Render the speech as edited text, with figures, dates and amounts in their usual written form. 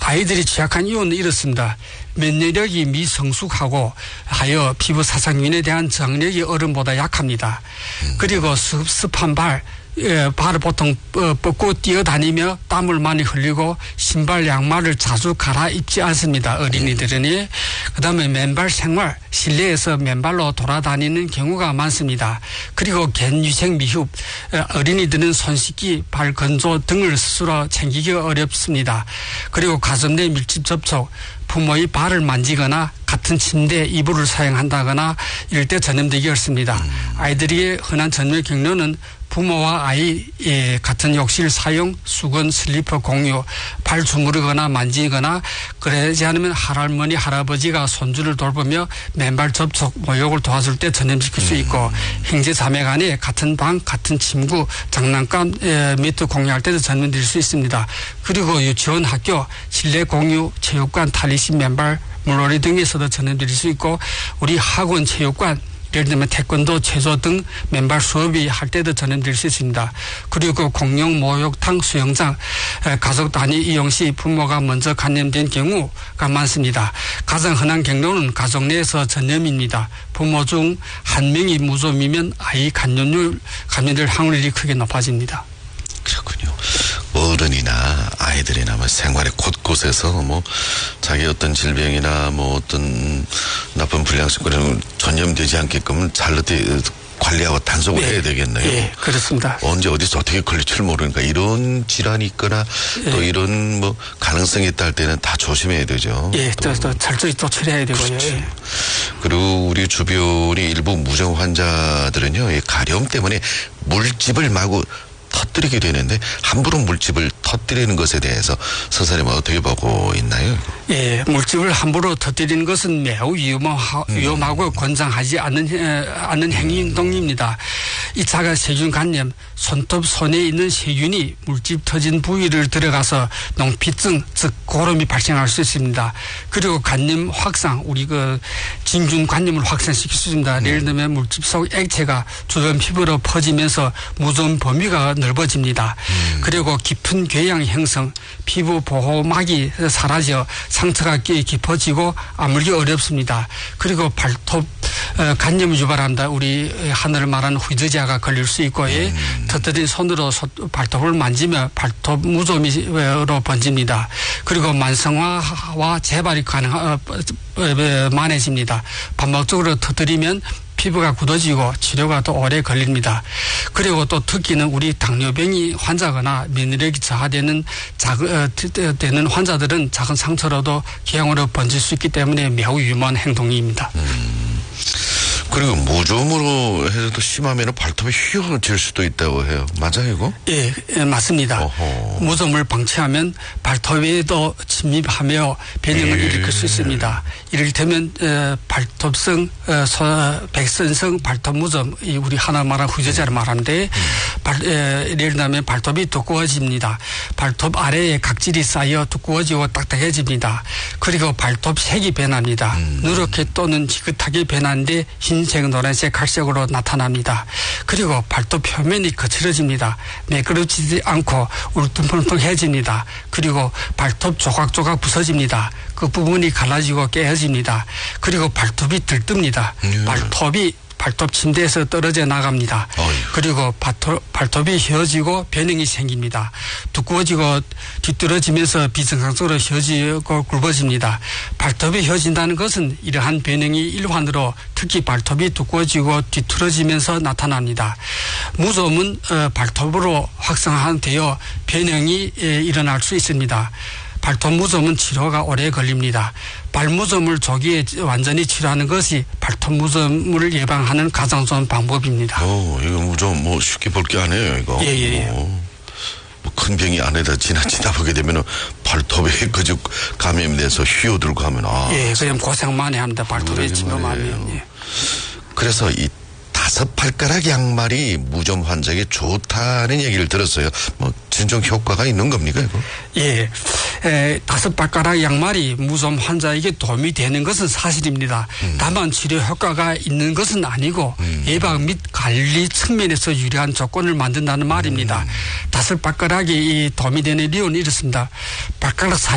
아이들이 취약한 이유는 이렇습니다. 면역력이 미성숙하고 하여 피부 사상균에 대한 정력이 어른보다 약합니다. 그리고 습한 발을 보통 뻗고 뛰어다니며 땀을 많이 흘리고 신발 양말을 자주 갈아입지 않습니다. 어린이들은. 그다음에 맨발 생활, 실내에서 맨발로 돌아다니는 경우가 많습니다. 그리고 갠유색 미흡, 어린이들은 손 씻기, 발 건조 등을 스스로 챙기기 어렵습니다. 그리고 가정 내 밀집 접촉, 부모의 발을 만지거나 같은 침대, 이불을 사용한다거나 이럴 때 전염되기 어렵습니다. 아이들의 흔한 전염 경로는 부모와 아이의 같은 욕실 사용, 수건, 슬리퍼 공유, 발 주무르거나 만지거나 그러지 않으면 할머니, 할아버지가 손주를 돌보며 맨발 접촉, 모욕을 도와줄 때 전염시킬 수 있고 형제 자매 간에 같은 방, 같은 침구, 장난감 매트 공유할 때도 전염될 수 있습니다. 그리고 유치원, 학교, 실내 공유, 체육관, 탈의실, 맨발, 물놀이 등에서도 전염될 수 있고 우리 학원, 체육관, 예를 들면 태권도, 체조 등 맨발 수업이 할 때도 전염될 수 있습니다. 그리고 공용 목욕탕, 수영장, 가족 단위 이용 시 부모가 먼저 감염된 경우가 많습니다. 가장 흔한 경로는 가족 내에서 전염입니다. 부모 중 한 명이 무좀이면 아이 감염될 확률이 크게 높아집니다. 그렇군요. 어른이나 아이들이나 뭐 생활의 곳곳에서 뭐 자기 어떤 질병이나 뭐 어떤 나쁜 불량습관이 전염되지 않게끔 잘 관리하고 단속을 해야 되겠네요. 예, 그렇습니다. 언제 어디서 어떻게 걸릴지 모르니까 이런 질환이 있거나 또 이런 뭐 가능성이 있다 할 때는 다 조심해야 되죠. 예, 또 철저히 또 처리해야 되고요. 그렇죠. 예. 그리고 우리 주변의 일부 무증 환자들은요, 이 가려움 때문에 물집을 마구 터뜨리게 되는데 함부로 물집을 터뜨리는 것에 대해서 선생님은 어떻게 보고 있나요? 예, 물집을 함부로 터뜨리는 것은 매우 위험하고 권장하지 않는 행동입니다. 2차가 세균 감염, 손톱, 손에 있는 세균이 물집 터진 부위를 들어가서 농피증, 즉 고름이 발생할 수 있습니다. 그리고 감염 확산, 우리 진균 감염을 확산시킬 수 있습니다. 예를 들면 물집 속 액체가 주변 피부로 퍼지면서 무좀 범위가 넓어집니다. 그리고 깊은 궤양 형성, 피부 보호막이 사라져 상처가 깊어지고 아물기 어렵습니다. 그리고 발톱 간염을 유발한다. 우리 하늘 말하는 후두자가 걸릴 수 있고 터뜨린 손으로 발톱을 만지며 발톱 무좀으로 번집니다. 그리고 만성화와 재발이 만해집니다. 반복적으로 터뜨리면 피부가 굳어지고 치료가 더 오래 걸립니다. 그리고 또 특히는 우리 당뇨병이 환자거나 면역력이 저하되는 되는 환자들은 작은 상처로도 궤양으로 번질 수 있기 때문에 매우 위험한 행동입니다. 그리고 무좀으로 해서 또 심하면 발톱에 휘어질 수도 있다고 해요. 맞아요, 이거? 예, 맞습니다. 어허. 무좀을 방치하면 발톱에도 침입하며 변형을 일으킬 수 있습니다. 이를테면 발톱성, 백선성 발톱 무좀, 우리 하나 말하는 후두자를 말하는데 예를 들면 발톱이 두꺼워집니다. 발톱 아래에 각질이 쌓여 두꺼워지고 딱딱해집니다. 그리고 발톱 색이 변합니다. 누렇게 또는 지긋하게 변하는데 흰색, 노란색, 갈색으로 나타납니다. 그리고 발톱 표면이 거칠어집니다. 매끄럽지 않고 울퉁불퉁해집니다. 그리고 발톱 조각조각 부서집니다. 그 부분이 갈라지고 깨어집니다. 그리고 발톱이 들뜹니다. 발톱 침대에서 떨어져 나갑니다. 그리고 발톱이 휘어지고 변형이 생깁니다. 두꺼워지고 뒤떨어지면서 비정상적으로 휘어지고 굵어집니다. 발톱이 휘어진다는 것은 이러한 변형이 일환으로 특히 발톱이 두꺼워지고 뒤틀어지면서 나타납니다. 무좀은 발톱으로 확산되어 변형이 일어날 수 있습니다. 발톱 무좀은 치료가 오래 걸립니다. 발무좀을 조기에 완전히 치료하는 것이 발톱 무좀을 예방하는 가장 좋은 방법입니다. 이거 무좀 쉽게 볼 게 아니에요, 이거. 예. 큰 병이 안에다 지나치다 보게 되면은 발톱에 감염이 돼서 휘어들고 하면 예, 그냥 고생 많이 합니다. 발톱에 침입하면. 예. 그래서 이 5발가락 양말이 무좀 환자에게 좋다는 얘기를 들었어요. 진정 효과가 있는 겁니까, 이거? 예. 5발가락 양말이 무좀 환자에게 도움이 되는 것은 사실입니다. 다만 치료 효과가 있는 것은 아니고 예방 및 관리 측면에서 유리한 조건을 만든다는 말입니다. 5발가락이 도움이 되는 이유는 이렇습니다. 발가락